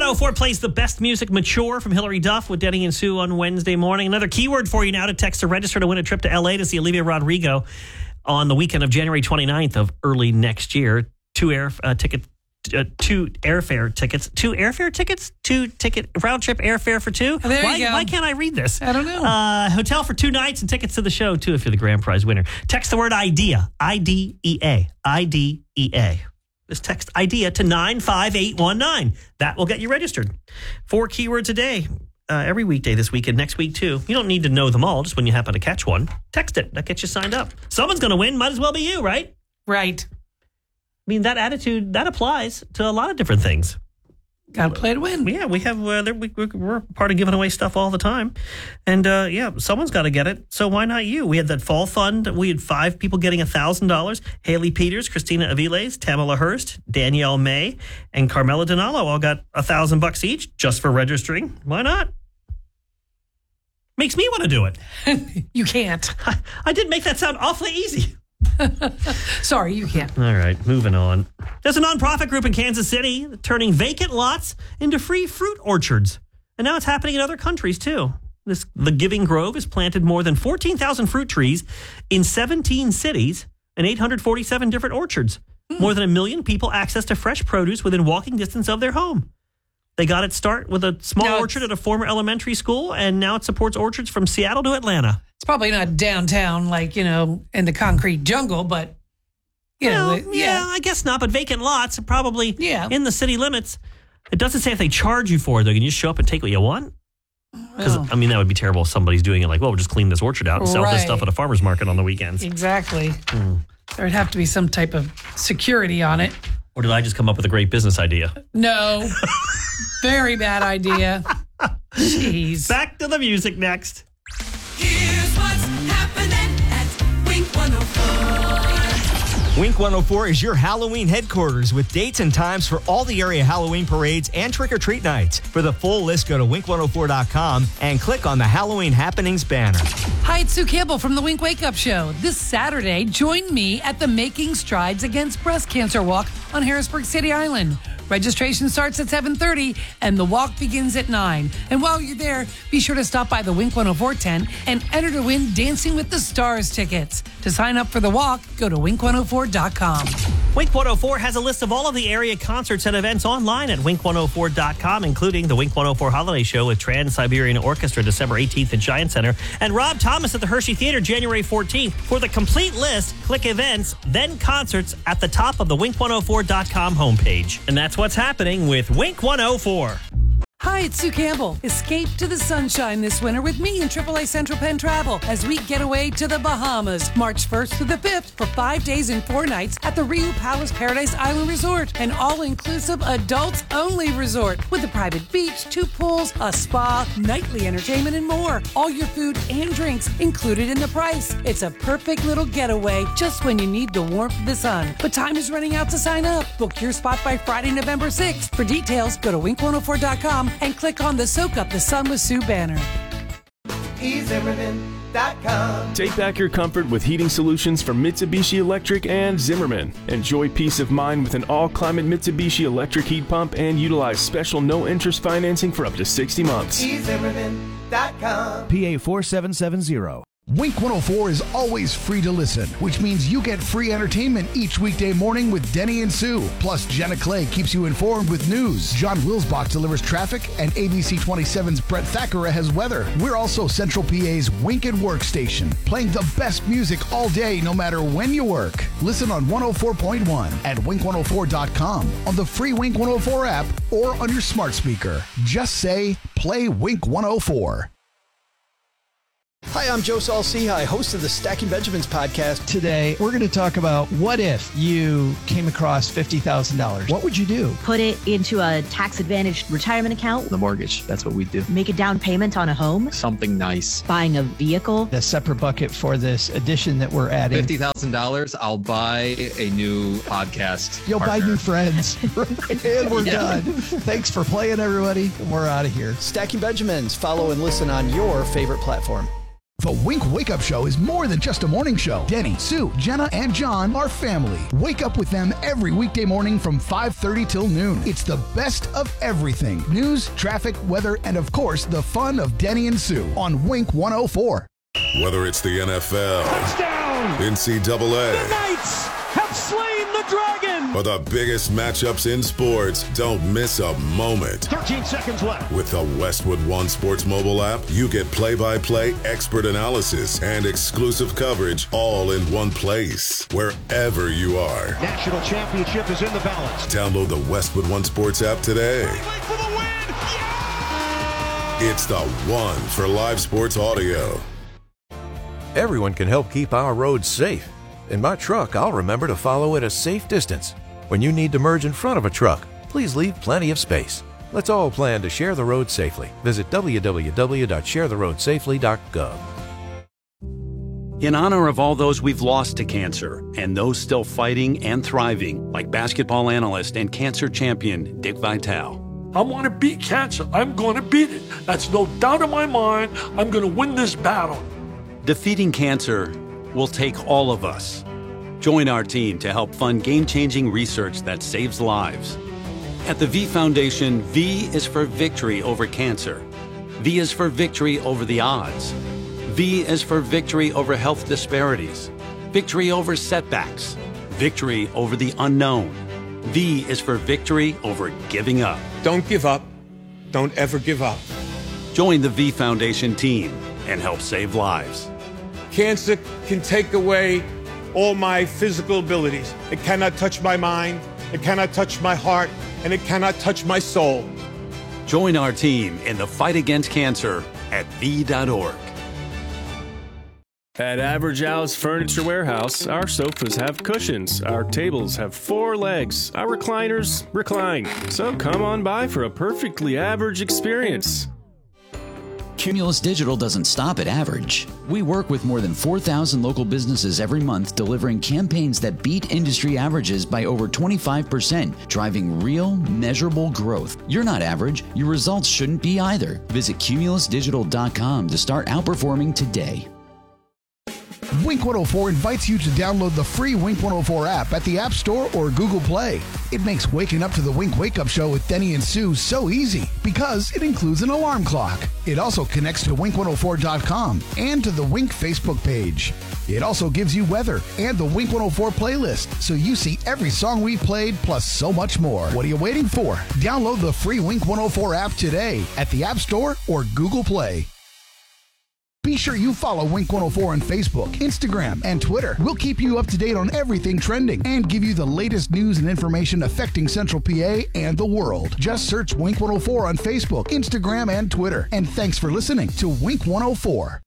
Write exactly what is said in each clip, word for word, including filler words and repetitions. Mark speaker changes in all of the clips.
Speaker 1: oh four plays the best music, Mature, from Hillary Duff with Denny and Sue on Wednesday morning. Another keyword for you now to text to register to win a trip to L A to see Olivia Rodrigo on the weekend of January twenty-ninth of early next year. Two air uh, ticket, uh, two airfare tickets, two airfare tickets, two ticket round trip airfare for two.
Speaker 2: There
Speaker 1: why,
Speaker 2: you go.
Speaker 1: Why can't I read this?
Speaker 2: I don't know.
Speaker 1: Uh, hotel for two nights and tickets to the show too if you're the grand prize winner. Text the word IDEA, I D E A, I D E A. Just text IDEA to nine five eight one nine. That will get you registered. Four keywords a day. Uh, every weekday this week and next week, too. You don't need to know them all, just when you happen to catch one. Text it. That gets you signed up. Someone's going to win. Might as well be you, right?
Speaker 2: Right.
Speaker 1: I mean, that attitude, that applies to a lot of different things.
Speaker 2: Got to play to win.
Speaker 1: Yeah, we have, uh, we, we're part of giving away stuff all the time. And, uh, yeah, someone's got to get it. So why not you? We had that fall fund. We had five people getting one thousand dollars. Haley Peters, Christina Aviles, Tamala Hurst, Danielle May, and Carmela Donalo all got one thousand bucks each just for registering. Why not? Makes me want to do it.
Speaker 2: You can't.
Speaker 1: I, I did make that sound awfully easy.
Speaker 2: Sorry, you can't.
Speaker 1: All right, moving on. There's a nonprofit group in Kansas City turning vacant lots into free fruit orchards. And now it's happening in other countries, too. This, the Giving Grove has planted more than fourteen thousand fruit trees in seventeen cities and eight hundred forty-seven different orchards. Hmm. More than a million people access to fresh produce within walking distance of their home. They got its start with a small
Speaker 2: no,
Speaker 1: orchard at a former elementary school, and now it supports orchards from Seattle to Atlanta.
Speaker 2: It's probably not downtown, like, you know, in the concrete jungle, but, you
Speaker 1: well,
Speaker 2: know,
Speaker 1: yeah.
Speaker 2: yeah.
Speaker 1: I guess not, but vacant lots are probably
Speaker 2: yeah.
Speaker 1: in the city limits. It doesn't say if they charge you for it, though. Can you just show up and take what you want? Because,
Speaker 2: Well,
Speaker 1: I mean, that would be terrible if somebody's doing it like, well, we'll just clean this orchard out and sell
Speaker 2: right.
Speaker 1: this stuff at a farmer's market on the weekends.
Speaker 2: Exactly.
Speaker 1: Mm.
Speaker 2: There'd have to be some type of security on it.
Speaker 1: Or did I just come up with a great business idea?
Speaker 2: No. Very bad idea. Jeez.
Speaker 1: Back to the music next.
Speaker 3: Here's what's happening at Wink one oh four.
Speaker 4: Wink one oh four is your Halloween headquarters with dates and times for all the area Halloween parades and trick-or-treat nights. For the full list, go to wink one oh four dot com and click on the Halloween Happenings banner.
Speaker 2: Hi, it's Sue Campbell from the Wink Wake Up Show. This Saturday, join me at the Making Strides Against Breast Cancer Walk on Harrisburg City Island. Registration starts at seven thirty and the walk begins at nine. And while you're there, be sure to stop by the Wink one oh four tent and enter to win Dancing with the Stars tickets. To sign up for the walk, go to wink one oh four dot com.
Speaker 1: Wink one oh four has a list of all of the area concerts and events online at wink one oh four dot com, including the Wink one oh four Holiday Show with Trans-Siberian Orchestra December eighteenth at Giant Center, and Rob Thomas at the Hershey Theater January fourteenth. For the complete list, click Events, then Concerts at the top of the wink one oh four dot com homepage. And that's what's happening with Wink one oh four.
Speaker 2: Hi, it's Sue Campbell. Escape to the sunshine this winter with me and triple A Central Penn Travel as we get away to the Bahamas March first through the fifth for five days and four nights at the Riu Palace Paradise Island Resort, an all-inclusive adults-only resort with a private beach, two pools, a spa, nightly entertainment, and more. All your food and drinks included in the price. It's a perfect little getaway just when you need the warmth of the sun. But time is running out to sign up. Book your spot by Friday, November sixth. For details, go to wink one oh four dot com and click on the Soak Up the Sun with Sue banner.
Speaker 5: e zimmerman dot com.
Speaker 6: Take back your comfort with heating solutions from Mitsubishi Electric and Zimmerman. Enjoy peace of mind with an all-climate Mitsubishi electric heat pump and utilize special no-interest financing for up to sixty months.
Speaker 5: e zimmerman dot com.
Speaker 7: P A four seven seven zero. Wink one oh four is always free to listen, which means you get free entertainment each weekday morning with Denny and Sue. Plus, Jenna Clay keeps you informed with news. John Wilsbach delivers traffic, and A B C twenty-seven's Brett Thackeray has weather. We're also Central P A's Wink and Work station, playing the best music all day, no matter when you work. Listen on one oh four point one at wink one oh four dot com, on the free Wink one oh four app, or on your smart speaker. Just say, play Wink one oh four.
Speaker 8: Hi, I'm Joe Saul-Sehy, host of the Stacking Benjamins podcast.
Speaker 9: Today, we're going to talk about what if you came across fifty thousand dollars. What would you do?
Speaker 10: Put it into a tax-advantaged retirement account.
Speaker 9: The mortgage. That's what we do.
Speaker 10: Make a down payment on a home.
Speaker 9: Something nice.
Speaker 10: Buying a vehicle.
Speaker 9: The separate bucket for this edition that we're adding.
Speaker 11: fifty thousand dollars, I'll buy a new podcast
Speaker 9: You'll
Speaker 11: partner.
Speaker 9: buy new friends. And we're
Speaker 11: Yeah.
Speaker 9: done. Thanks for playing, everybody. We're out of here.
Speaker 8: Stacking Benjamins. Follow and listen on your favorite platform.
Speaker 7: The Wink Wake Up Show is more than just a morning show. Denny, Sue, Jenna, and John are family. Wake up with them every weekday morning from five thirty till noon. It's the best of everything. News, traffic, weather, and of course, the fun of Denny and Sue on Wink one oh four.
Speaker 12: Whether it's the N F L,
Speaker 13: touchdown,
Speaker 12: N C double A,
Speaker 13: the Knights have slain the dragon,
Speaker 12: or the biggest matchups in sports, don't miss a moment.
Speaker 13: thirteen seconds left.
Speaker 12: With the Westwood One Sports mobile app, you get play-by-play expert analysis and exclusive coverage all in one place, wherever you are.
Speaker 13: National championship is in the balance.
Speaker 12: Download the Westwood One Sports app today.
Speaker 13: For the win. Yeah!
Speaker 12: It's the one for live sports audio.
Speaker 14: Everyone can help keep our roads safe. In my truck, I'll remember to follow at a safe distance. When you need to merge in front of a truck, please leave plenty of space. Let's all plan to share the road safely. Visit w w w dot share the road safely dot gov.
Speaker 15: In honor of all those we've lost to cancer and those still fighting and thriving, like basketball analyst and cancer champion Dick Vitale.
Speaker 16: I want to beat cancer. I'm going to beat it. That's no doubt in my mind. I'm going to win this battle.
Speaker 15: Defeating cancer will take all of us. Join our team to help fund game-changing research that saves lives. At the V Foundation, V is for victory over cancer. V is for victory over the odds. V is for victory over health disparities, victory over setbacks, victory over the unknown. V is for victory over giving up.
Speaker 17: Don't give up. Don't ever give up.
Speaker 15: Join the V Foundation team and help save lives.
Speaker 17: Cancer can take away all my physical abilities. It cannot touch my mind, it cannot touch my heart, and it cannot touch my soul.
Speaker 15: Join our team in the fight against cancer at V dot org.
Speaker 6: At Average Al's Furniture Warehouse, our sofas have cushions, our tables have four legs, our recliners recline. So come on by for a perfectly average experience.
Speaker 18: Cumulus Digital doesn't stop at average. We work with more than four thousand local businesses every month, delivering campaigns that beat industry averages by over twenty-five percent, driving real, measurable growth. You're not average. Your results shouldn't be either. Visit cumulus digital dot com to start outperforming today.
Speaker 7: Wink one oh four invites you to download the free Wink one oh four app at the App Store or Google Play. It makes waking up to the Wink Wake Up Show with Denny and Sue so easy because it includes an alarm clock. It also connects to wink one oh four dot com and to the Wink Facebook page. It also gives you weather and the Wink one oh four playlist, so you see every song we've played plus so much more. What are you waiting for? Download the free Wink one oh four app today at the App Store or Google Play. Be sure you follow Wink one oh four on Facebook, Instagram, and Twitter. We'll keep you up to date on everything trending and give you the latest news and information affecting Central P A and the world. Just search Wink one oh four on Facebook, Instagram, and Twitter. And thanks for listening to Wink one oh four.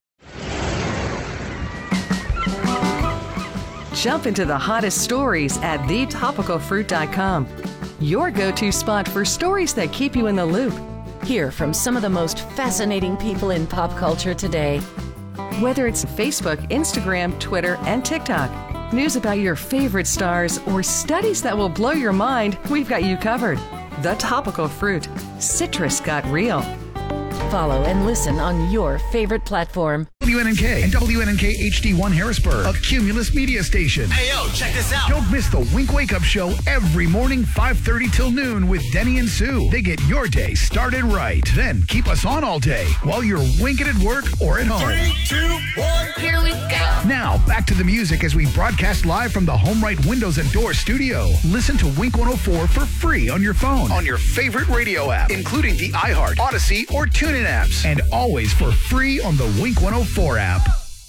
Speaker 19: Jump into the hottest stories at the topical fruit dot com. Your go-to spot for stories that keep you in the loop.
Speaker 20: Hear from some of the most fascinating people in pop culture today.
Speaker 19: Whether it's Facebook, Instagram, Twitter, and TikTok, news about your favorite stars, or studies that will blow your mind, we've got you covered. The Topical Fruit. Citrus got real.
Speaker 20: Follow and listen on your favorite platform.
Speaker 7: W N N K and W N N K H D one Harrisburg, a Cumulus media station.
Speaker 21: Hey, yo, check this out.
Speaker 7: Don't miss the Wink Wake Up Show every morning, five thirty till noon with Denny and Sue. They get your day started right. Then keep us on all day while you're winking at work or at home.
Speaker 21: Three, two, one, here we go.
Speaker 7: Now, back to the music as we broadcast live from the HomeRight Windows and Door studio. Listen to Wink one oh four for free on your phone, on your favorite radio app, including the iHeart, Odyssey, or TuneIn apps, and always for free on the Wink one oh four app.